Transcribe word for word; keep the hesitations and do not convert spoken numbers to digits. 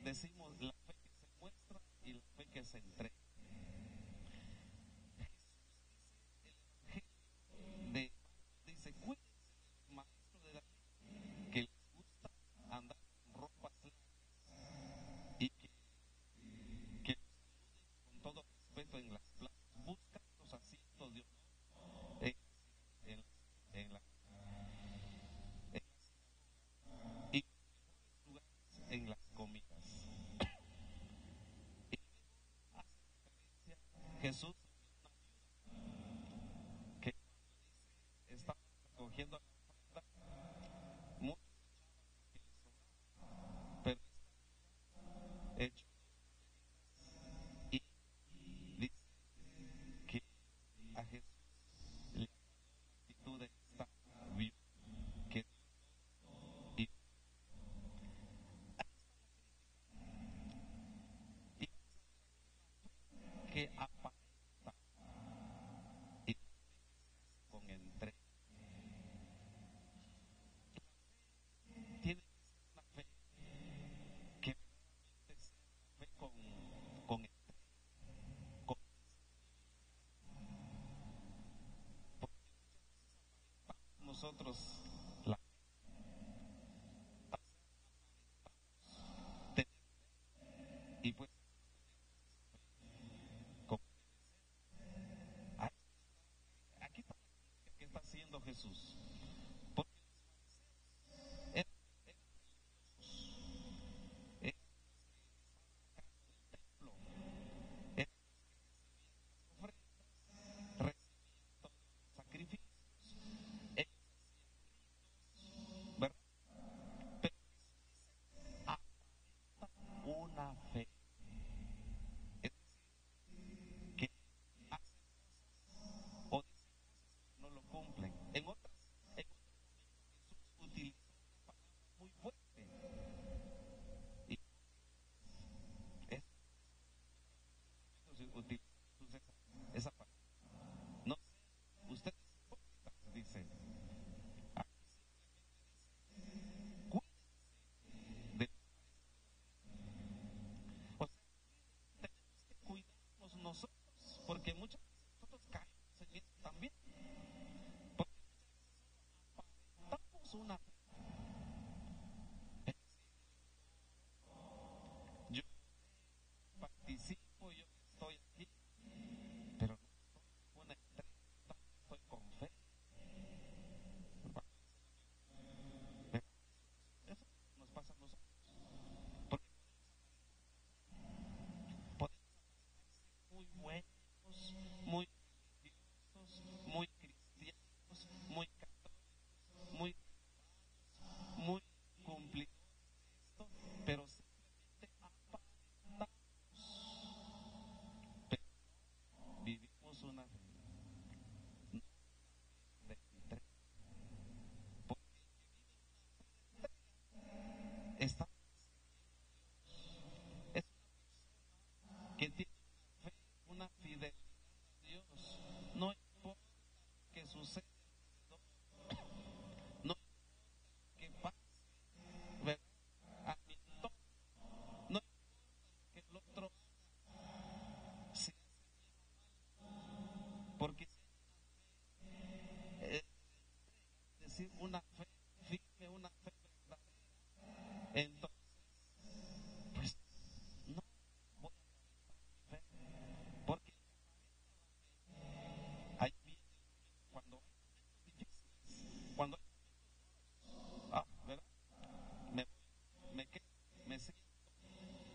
decimos la fe que se muestra y la fe que se entrega. De, dice, cuídense del maestro de la ley, que les gusta andar con ropas largas y que, que los saluden con todo respeto en las plazas. Buscan los asientos de honor en, en, en, la, en la sinagoga y los mejores lugares en las comidas. Y luego hace referencia Jesús que estaba recogiendo la ofrenda, muchos echaban lo que les sobraba, pero echó y dice que a Jesús le agradó la actitud de esta viuda que dio y y que aparenta y con entrega. Tiene que ser una fe que verdaderamente sea una fe con, con entrega, con porque muchas veces aparentamos nosotros